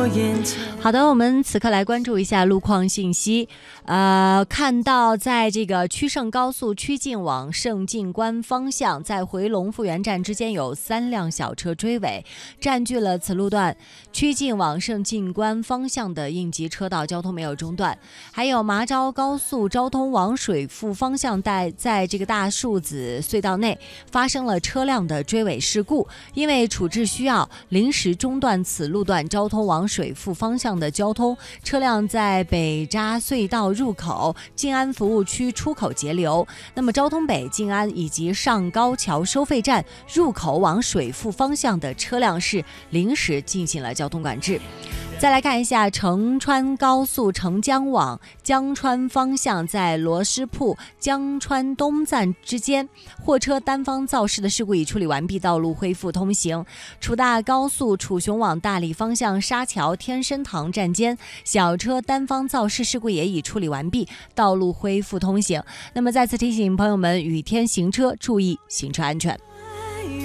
好的，我们此刻来关注一下路况信息。看到在这个曲胜高速曲靖往胜静关方向，在回龙复原站之间有3辆小车追尾，占据了此路段曲靖往胜静关方向的应急车道，交通没有中断。还有麻昭高速昭通往水富方向在这个大树子隧道内发生了车辆的追尾事故，因为处置需要，临时中断此路段昭通往水富方向的交通，车辆在北匝隧道入口、静安服务区出口截留。那么昭通北、静安以及上高桥收费站入口往水富方向的车辆是临时进行了交通管制。再来看一下成川高速成江往江川方向，在罗斯铺江川东站之间，货车单方肇事的事故已处理完毕，道路恢复通行。楚大高速楚雄往大理方向沙桥天生堂站间，小车单方肇事事故也已处理完毕，道路恢复通行。那么再次提醒朋友们，雨天行车注意行车安全。